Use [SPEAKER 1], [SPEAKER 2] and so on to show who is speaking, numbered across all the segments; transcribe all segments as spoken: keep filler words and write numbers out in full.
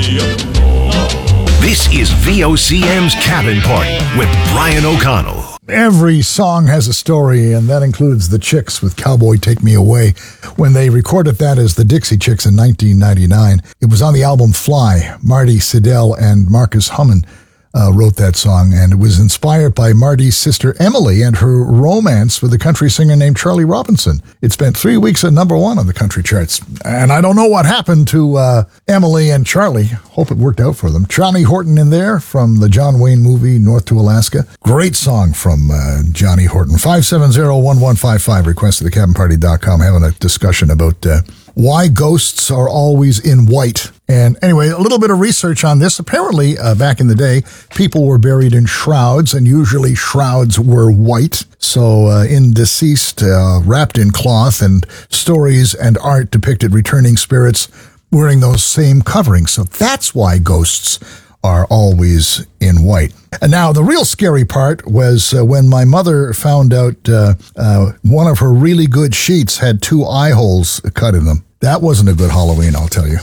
[SPEAKER 1] This is V O C M's Cabin Party with Brian O'Connell.
[SPEAKER 2] Every song has a story, and that includes the Chicks with Cowboy Take Me Away. When they recorded that as the Dixie Chicks in nineteen ninety-nine, it was on the album Fly. Marty Siddell and Marcus Hummin uh, wrote that song, and it was inspired by Marty's sister Emily and her romance with a country singer named Charlie Robinson. It spent three weeks at number one on the country charts, and I don't know what happened to uh, Emily and Charlie. Hope it worked out for them. Johnny Horton in there from the John Wayne movie North to Alaska. Great song from uh, Johnny Horton. five seven zero, one one five five, request at the cabin party dot com, having a discussion about uh, why ghosts are always in white. And anyway, a little bit of research on this. Apparently, uh, back in the day, people were buried in shrouds, and usually shrouds were white. So uh, in deceased, uh, wrapped in cloth, and stories and art depicted returning spirits wearing those same coverings. So that's why ghosts are always in white. And now the real scary part was uh, when my mother found out uh, uh, one of her really good sheets had two eye holes cut in them. That wasn't a good Halloween, I'll tell you.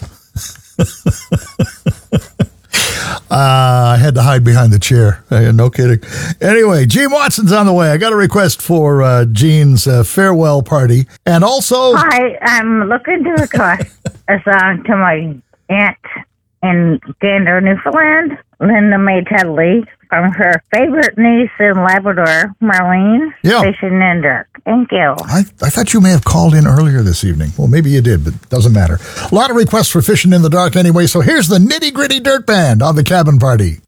[SPEAKER 2] uh, I had to hide behind the chair. Uh, no kidding. Anyway, Gene Watson's on the way. I got a request for uh, Gene's uh, farewell party. And also...
[SPEAKER 3] Hi, I'm looking to request a song to my aunt in Gander, Newfoundland, Linda Mae Tedley, from her favorite niece in Labrador, Marlene,
[SPEAKER 2] yeah.
[SPEAKER 3] Fishing in Dark. Thank you.
[SPEAKER 2] I, I thought you may have called in earlier this evening. Well, maybe you did, but it doesn't matter. A lot of requests for Fishing in the Dark anyway, so here's the Nitty Gritty Dirt Band on the Cabin Party.